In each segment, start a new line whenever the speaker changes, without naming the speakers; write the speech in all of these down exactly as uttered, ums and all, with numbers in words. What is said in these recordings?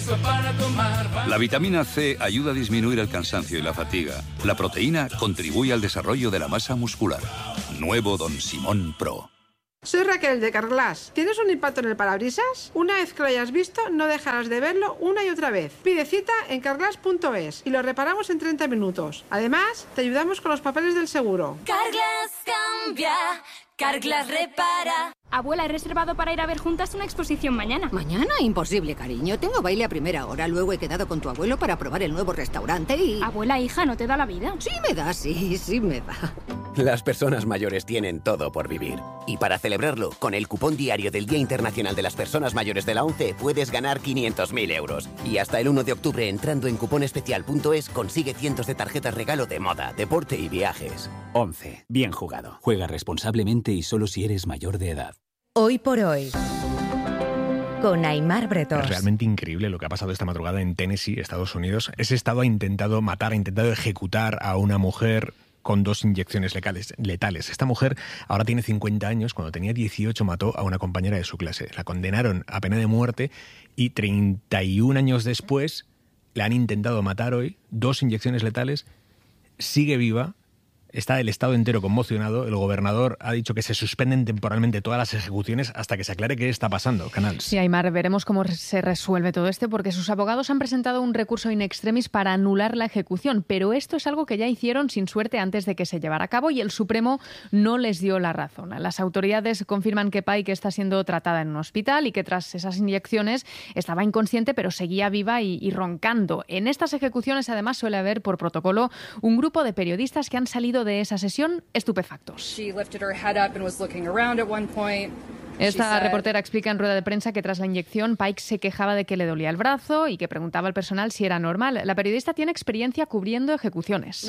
La vitamina C ayuda a disminuir el cansancio y la fatiga. La proteína contribuye al desarrollo de la masa muscular. Nuevo Don Simón Pro.
Soy Raquel de Carglass. ¿Tienes un impacto en el parabrisas? Una vez que lo hayas visto, no dejarás de verlo una y otra vez. Pide cita en carglass punto es y lo reparamos en treinta minutos. Además, te ayudamos con los papeles del seguro.
Carglass cambia, Carglass repara.
Abuela, he reservado para ir a ver juntas una exposición mañana.
¿Mañana? Imposible, cariño. Tengo baile a primera hora. Luego he quedado con tu abuelo para probar el nuevo restaurante y...
Abuela, hija, ¿no te da la vida?
Sí me da, sí, sí me da.
Las personas mayores tienen todo por vivir. Y para celebrarlo, con el cupón diario del Día Internacional de las Personas Mayores de la ONCE puedes ganar quinientos mil euros. Y hasta el uno de octubre, entrando en cuponespecial punto es, consigue cientos de tarjetas regalo de moda, deporte y viajes.
ONCE. Bien jugado. Juega responsablemente y solo si eres mayor de edad.
Hoy por hoy, con Aimar Bretós.
Es realmente increíble lo que ha pasado esta madrugada en Tennessee, Estados Unidos. Ese estado ha intentado matar, ha intentado ejecutar a una mujer con dos inyecciones letales, letales. Esta mujer ahora tiene cincuenta años. Cuando tenía dieciocho mató a una compañera de su clase. La condenaron a pena de muerte y treinta y un años después la han intentado matar hoy. Dos inyecciones letales. Sigue viva. Está el Estado entero conmocionado. El gobernador ha dicho que se suspenden temporalmente todas las ejecuciones hasta que se aclare qué está pasando. Canals.
Sí, Aimar, veremos cómo se resuelve todo esto, porque sus abogados han presentado un recurso in extremis para anular la ejecución, pero esto es algo que ya hicieron sin suerte antes de que se llevara a cabo y el Supremo no les dio la razón. Las autoridades confirman que Pike está siendo tratada en un hospital y que tras esas inyecciones estaba inconsciente, pero seguía viva y, y roncando. En estas ejecuciones, además, suele haber por protocolo un grupo de periodistas que han salido de esa sesión estupefactos. Esta reportera explica en rueda de prensa que tras la inyección Pike se quejaba de que le dolía el brazo y que preguntaba al personal si era normal. La periodista tiene experiencia cubriendo ejecuciones.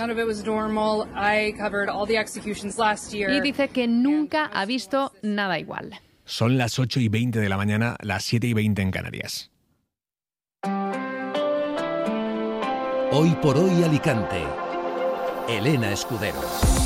Y dice que nunca ha visto nada igual.
Son las ocho y veinte de la mañana, las siete y veinte en Canarias.
Hoy por hoy Alicante. Elena Escudero.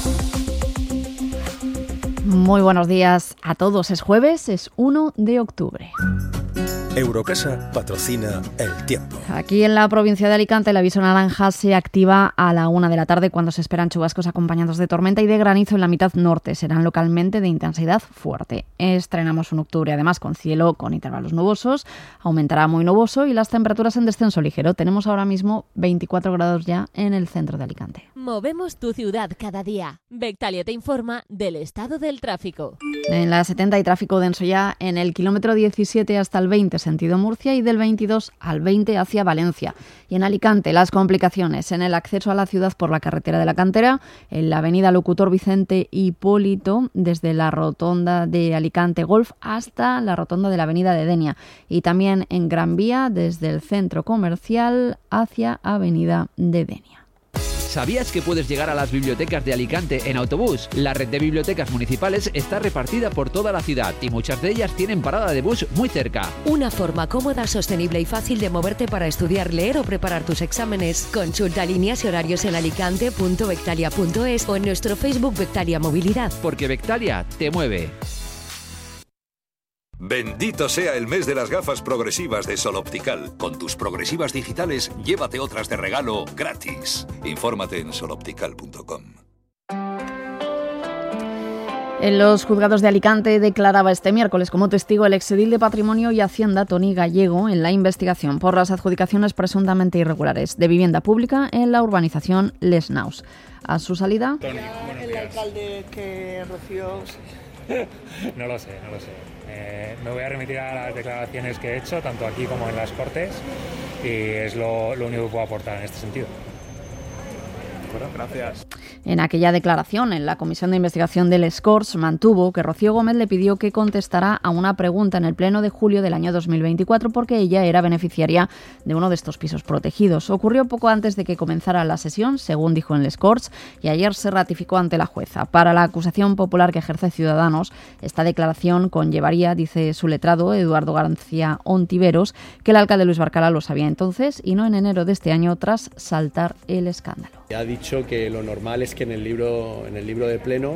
Muy buenos días a todos. Es jueves, es uno de octubre.
Eurocasa patrocina el tiempo.
Aquí en la provincia de Alicante el aviso naranja se activa a la una de la tarde cuando se esperan chubascos acompañados de tormenta y de granizo en la mitad norte. Serán localmente de intensidad fuerte. Estrenamos un octubre además con cielo con intervalos nubosos. Aumentará muy nuboso y las temperaturas en descenso ligero. Tenemos ahora mismo veinticuatro grados ya en el centro de Alicante.
Movemos tu ciudad cada día. Bectalia te informa del estado del tráfico.
En la setenta hay tráfico denso ya en el kilómetro diecisiete hasta el veinte sentido Murcia y del veintidós al veinte hacia Valencia. Y en Alicante las complicaciones en el acceso a la ciudad por la carretera de la Cantera, en la avenida Locutor Vicente Hipólito, desde la rotonda de Alicante Golf hasta la rotonda de la avenida de Denia. Y también en Gran Vía desde el centro comercial hacia avenida de Denia.
¿Sabías que puedes llegar a las bibliotecas de Alicante en autobús? La red de bibliotecas municipales está repartida por toda la ciudad y muchas de ellas tienen parada de bus muy cerca.
Una forma cómoda, sostenible y fácil de moverte para estudiar, leer o preparar tus exámenes. Consulta líneas y horarios en alicante punto bectalia punto es o en nuestro Facebook Bectalia Movilidad.
Porque Bectalia te mueve.
Bendito sea el mes de las gafas progresivas de Sol Optical. Con tus progresivas digitales, llévate otras de regalo gratis. Infórmate en sol optical punto com.
En los juzgados de Alicante declaraba este miércoles como testigo el exedil de Patrimonio y Hacienda Toni Gallego en la investigación por las adjudicaciones presuntamente irregulares de vivienda pública en la urbanización Les Naus. A su salida...
¿El alcalde que Rocío...?
No lo sé, no lo sé. Eh, me voy a remitir a las declaraciones que he hecho, tanto aquí como en las Cortes, y es lo, lo único que puedo aportar en este sentido.
Bueno, gracias.
En aquella declaración, en la Comisión de Investigación del Scors mantuvo que Rocío Gómez le pidió que contestara a una pregunta en el Pleno de julio del año dos mil veinticuatro porque ella era beneficiaria de uno de estos pisos protegidos. Ocurrió poco antes de que comenzara la sesión, según dijo en el Scors, y ayer se ratificó ante la jueza. Para la acusación popular que ejerce Ciudadanos, esta declaración conllevaría, dice su letrado, Eduardo García Ontiveros, que el alcalde Luis Barcala lo sabía entonces y no en enero de este año tras saltar el escándalo.
Ha dicho que lo normal es que en el libro, en el libro de plenos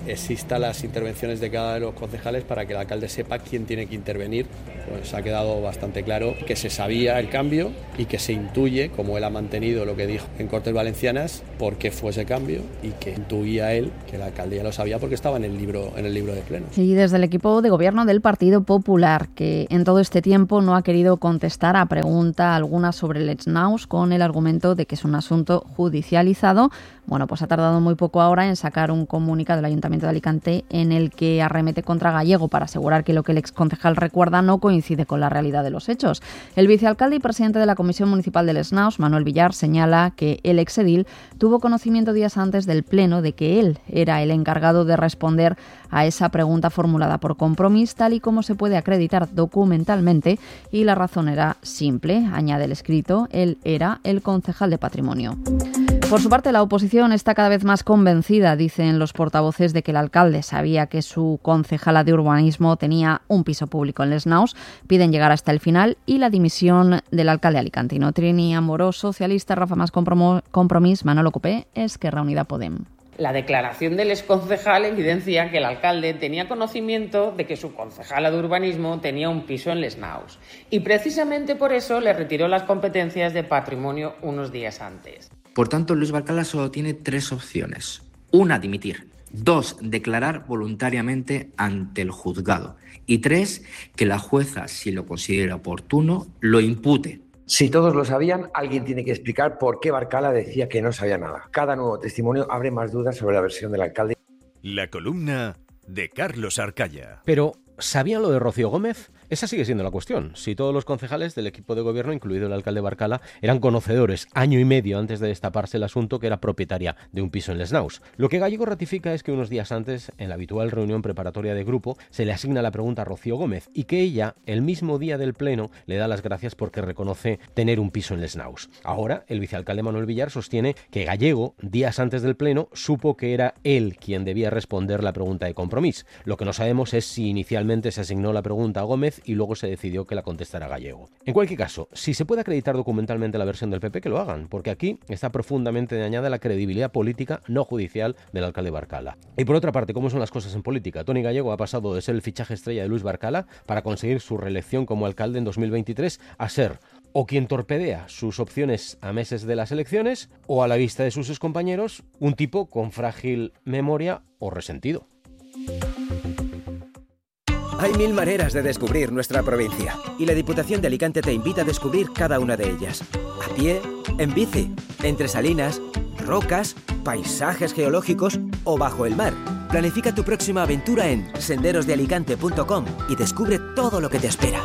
existan las intervenciones de cada de los concejales para que el alcalde sepa quién tiene que intervenir. Pues ha quedado bastante claro que se sabía el cambio y que se intuye, como él ha mantenido lo que dijo en Cortes Valencianas, por qué fue ese cambio y que intuía él que el alcalde ya lo sabía porque estaba en el libro, en el libro de plenos.
Y desde el equipo de gobierno del Partido Popular, que en todo este tiempo no ha querido contestar a pregunta alguna sobre el Exnaus con el argumento de que es un asunto judicializado, bueno, pues ha tardado muy poco ahora en sacar un comunicado del Ayuntamiento de Alicante en el que arremete contra Gallego para asegurar que lo que el exconcejal recuerda no coincide con la realidad de los hechos. El vicealcalde y presidente de la Comisión Municipal del Exnaus, Manuel Villar, señala que el exedil tuvo conocimiento días antes del pleno de que él era el encargado de responder a esa pregunta formulada por Compromís, tal y como se puede acreditar documentalmente, y la razón era simple, añade el escrito, él era el concejal de Patrimonio. Por su parte, la oposición está cada vez más convencida, dicen los portavoces, de que el alcalde sabía que su concejala de urbanismo tenía un piso público en Les Naus. Piden llegar hasta el final y la dimisión del alcalde alicantino. Trini Amorós, socialista, Rafa Mas Compromís, Manolo Copé, Esquerra Unida Podem.
La declaración del exconcejal evidencia que el alcalde tenía conocimiento de que su concejala de urbanismo tenía un piso en Les Naus y precisamente por eso le retiró las competencias de patrimonio unos días antes.
Por tanto, Luis Barcala solo tiene tres opciones. Una, dimitir. Dos, declarar voluntariamente ante el juzgado. Y tres, que la jueza, si lo considera oportuno, lo impute.
Si todos lo sabían, alguien tiene que explicar por qué Barcala decía que no sabía nada. Cada nuevo testimonio abre más dudas sobre la versión del alcalde.
La columna de Carlos Arcaya.
Pero, ¿sabían lo de Rocío Gómez? Esa sigue siendo la cuestión. Si todos los concejales del equipo de gobierno, incluido el alcalde Barcala, eran conocedores año y medio antes de destaparse el asunto que era propietaria de un piso en Les Naus. Lo que Gallego ratifica es que unos días antes, en la habitual reunión preparatoria de grupo, se le asigna la pregunta a Rocío Gómez y que ella, el mismo día del pleno, le da las gracias porque reconoce tener un piso en Les Naus. Ahora, el vicealcalde Manuel Villar sostiene que Gallego, días antes del pleno, supo que era él quien debía responder la pregunta de Compromís. Lo que no sabemos es si inicialmente se asignó la pregunta a Gómez y luego se decidió que la contestara Gallego. En cualquier caso, si se puede acreditar documentalmente la versión del P P, que lo hagan, porque aquí está profundamente dañada la credibilidad política no judicial del alcalde Barcala. Y por otra parte, ¿cómo son las cosas en política? Toni Gallego ha pasado de ser el fichaje estrella de Luis Barcala para conseguir su reelección como alcalde en dos mil veintitrés a ser o quien torpedea sus opciones a meses de las elecciones o, a la vista de sus excompañeros, un tipo con frágil memoria o resentido.
Hay mil maneras de descubrir nuestra provincia y la Diputación de Alicante te invita a descubrir cada una de ellas. A pie, en bici, entre salinas, rocas, paisajes geológicos o bajo el mar. Planifica tu próxima aventura en senderos de alicante punto com y descubre todo lo que te espera.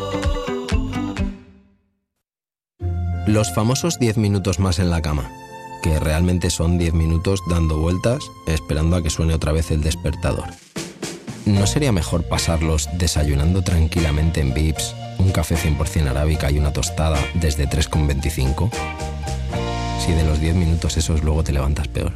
Los famosos diez minutos más en la cama, que realmente son diez minutos dando vueltas esperando a que suene otra vez el despertador. ¿No sería mejor pasarlos desayunando tranquilamente en Vips, un café cien por ciento arábica y una tostada desde tres con veinticinco? Si de los diez minutos esos luego te levantas peor.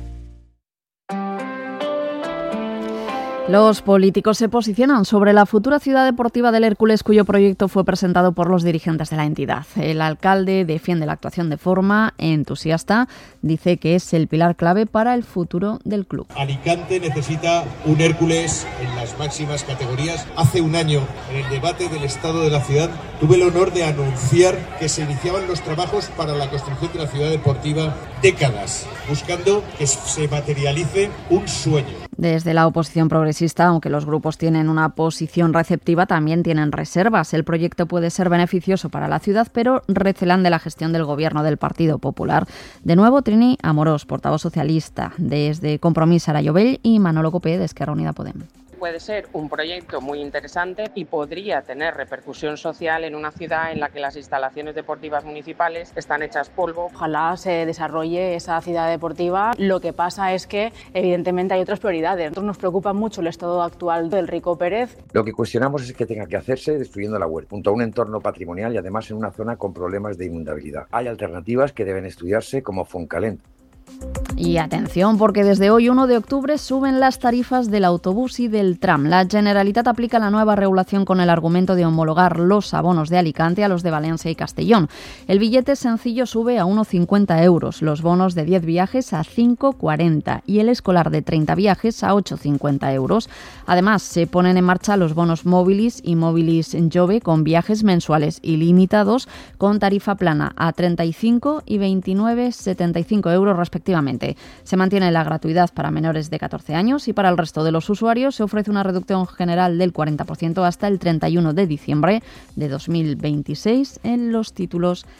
Los políticos se posicionan sobre la futura ciudad deportiva del Hércules, cuyo proyecto fue presentado por los dirigentes de la entidad. El alcalde defiende la actuación de forma entusiasta, dice que es el pilar clave para el futuro del club.
Alicante necesita un Hércules en las máximas categorías. Hace un año, en el debate del estado de la ciudad, tuve el honor de anunciar que se iniciaban los trabajos para la construcción de la ciudad deportiva, décadas, buscando que se materialice un sueño.
Desde la oposición progresista, aunque los grupos tienen una posición receptiva, también tienen reservas. El proyecto puede ser beneficioso para la ciudad, pero recelan de la gestión del gobierno del Partido Popular. De nuevo, Trini Amorós, portavoz socialista, desde Compromís, Sara Llobell, y Manolo Copé, de Esquerra Unida Podem.
Puede ser un proyecto muy interesante y podría tener repercusión social en una ciudad en la que las instalaciones deportivas municipales están hechas polvo.
Ojalá se desarrolle esa ciudad deportiva. Lo que pasa es que evidentemente hay otras prioridades. A nosotros nos preocupa mucho el estado actual del Rico Pérez.
Lo que cuestionamos es que tenga que hacerse destruyendo la huerta, junto a un entorno patrimonial y además en una zona con problemas de inundabilidad. Hay alternativas que deben estudiarse como Foncalent.
Y atención, porque desde hoy, uno de octubre, suben las tarifas del autobús y del tram. La Generalitat aplica la nueva regulación con el argumento de homologar los abonos de Alicante a los de Valencia y Castellón. El billete sencillo sube a uno coma cincuenta euros, los bonos de diez viajes a cinco coma cuarenta y el escolar de treinta viajes a ocho coma cincuenta euros. Además, se ponen en marcha los bonos Mobilis y Mobilis Jove con viajes mensuales ilimitados con tarifa plana a treinta y cinco y veintinueve coma setenta y cinco euros respectivamente. Se mantiene la gratuidad para menores de catorce años y para el resto de los usuarios se ofrece una reducción general del cuarenta por ciento hasta el treinta y uno de diciembre de dos mil veintiséis en los títulos